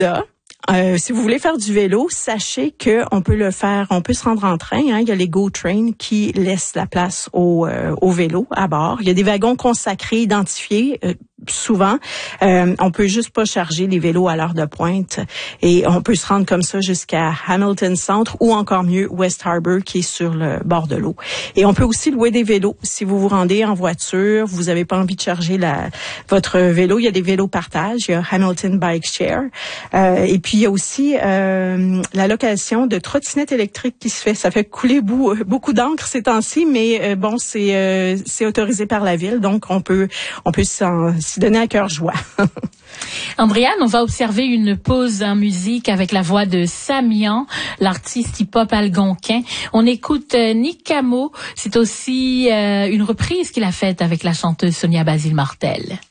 Si vous voulez faire du vélo, sachez que on peut le faire, on peut se rendre en train. Il y a les Go Train qui laissent la place au vélo à bord. Il y a des wagons consacrés, identifiés. Souvent, on peut juste pas charger les vélos à l'heure de pointe et on peut se rendre comme ça jusqu'à Hamilton Centre ou encore mieux West Harbour qui est sur le bord de l'eau. Et on peut aussi louer des vélos si vous vous rendez en voiture, vous avez pas envie de charger votre vélo, il y a des vélos partage, il y a Hamilton Bike Share et puis il y a aussi la location de trottinettes électriques qui se fait. Ça fait couler beaucoup d'encre ces temps-ci, mais bon c'est autorisé par la ville, donc on peut s'y donner à cœur joie. Andréane, on va observer une pause en musique avec la voix de Samian, l'artiste hip-hop algonquin. On écoute Nick Camo. C'est aussi une reprise qu'il a faite avec la chanteuse Sonia Basile Martel.